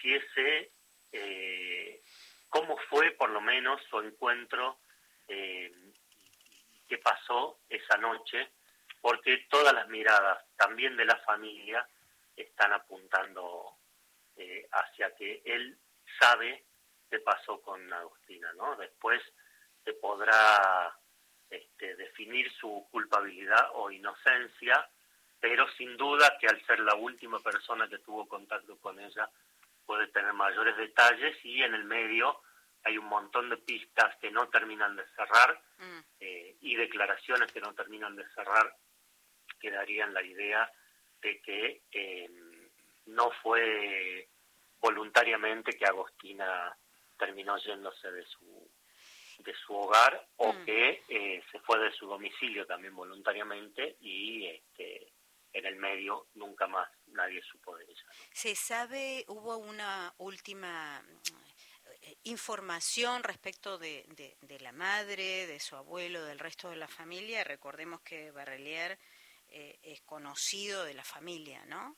hiciese cómo fue por lo menos su encuentro, qué pasó esa noche, porque todas las miradas, también de la familia, están apuntando hacia que él sabe qué pasó con Agostina, ¿no? Después se podrá definir su culpabilidad o inocencia, pero sin duda que al ser la última persona que tuvo contacto con ella puede tener mayores detalles, y en el medio hay un montón de pistas que no terminan de cerrar y declaraciones que no terminan de cerrar, que darían la idea de que no fue voluntariamente que Agostina terminó yéndose de su hogar, o que se fue de su domicilio también voluntariamente, y en el medio nunca más nadie supo de ella, ¿no? ¿Se sabe, hubo una última información respecto de la madre, de su abuelo, del resto de la familia? Recordemos que Barrelier es conocido de la familia, ¿no?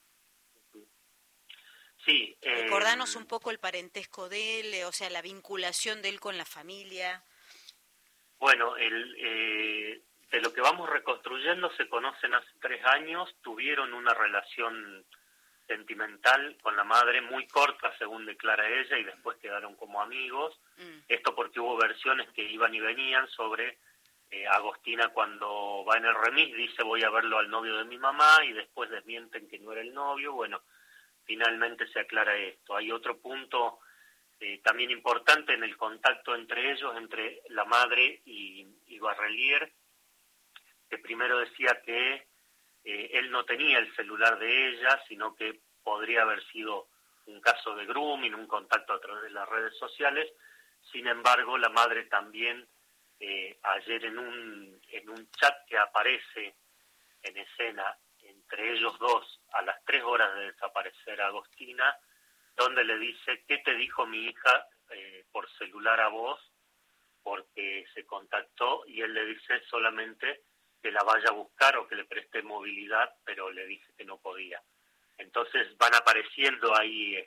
Sí. Recordanos un poco el parentesco de él, o sea, la vinculación de él con la familia. Bueno, de lo que vamos reconstruyendo, se conocen hace 3 años, tuvieron una relación sentimental con la madre muy corta, según declara ella, y después quedaron como amigos. Esto porque hubo versiones que iban y venían sobre Agostina, cuando va en el remis, dice voy a verlo al novio de mi mamá, y después desmienten que no era el novio. Bueno, finalmente se aclara esto. Hay otro punto también importante en el contacto entre ellos, entre la madre y Barrelier, que primero decía que él no tenía el celular de ella, sino que podría haber sido un caso de grooming, un contacto a través de las redes sociales. Sin embargo, la madre también, ayer en un chat que aparece en escena entre ellos dos a las 3 horas de desaparecer Agostina, donde le dice, ¿qué te dijo mi hija por celular a vos? Porque se contactó, y él le dice solamente que la vaya a buscar o que le preste movilidad, pero le dice que no podía. Entonces van apareciendo ahí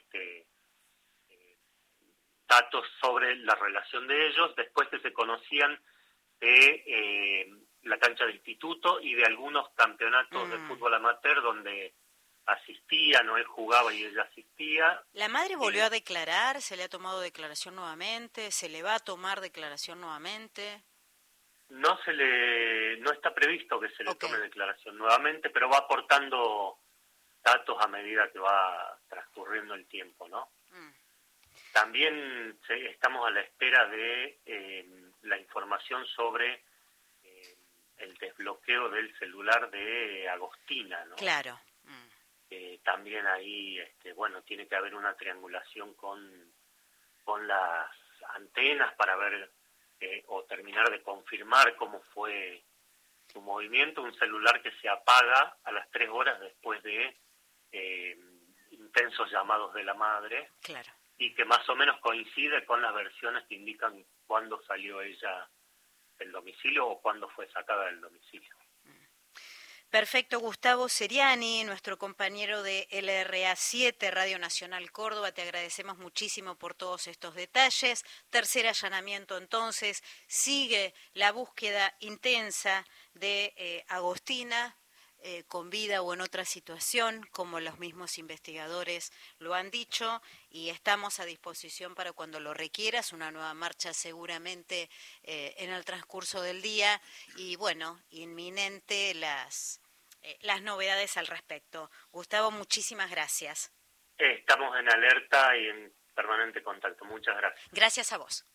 datos sobre la relación de ellos, después que se conocían de la cancha de instituto y de algunos campeonatos de fútbol amateur donde asistían, o él jugaba y ella asistía. ¿La madre volvió a declarar? ¿Se le ha tomado declaración nuevamente? ¿Se le va a tomar declaración nuevamente? No está previsto que se le tome declaración nuevamente, pero va aportando datos a medida que va transcurriendo el tiempo, ¿no? También estamos a la espera de la información sobre el desbloqueo del celular de Agostina, ¿no? Claro. También ahí, tiene que haber una triangulación con las antenas para ver o terminar de confirmar cómo fue su movimiento. Un celular que se apaga a las 3 horas después de intensos llamados de la madre. Claro. Y que más o menos coincide con las versiones que indican cuándo salió ella del domicilio o cuándo fue sacada del domicilio. Perfecto, Gustavo Seriani, nuestro compañero de LRA7, Radio Nacional Córdoba, te agradecemos muchísimo por todos estos detalles. Tercer allanamiento entonces, sigue la búsqueda intensa de Agostina, con vida o en otra situación, como los mismos investigadores lo han dicho, y estamos a disposición para cuando lo requieras, una nueva marcha seguramente en el transcurso del día, y bueno, inminente las novedades al respecto. Gustavo, muchísimas gracias. Estamos en alerta y en permanente contacto. Muchas gracias. Gracias a vos.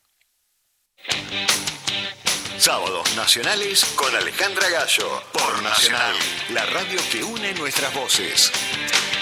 Sábados Nacionales con Alejandra Gallo, por Nacional, la radio que une nuestras voces.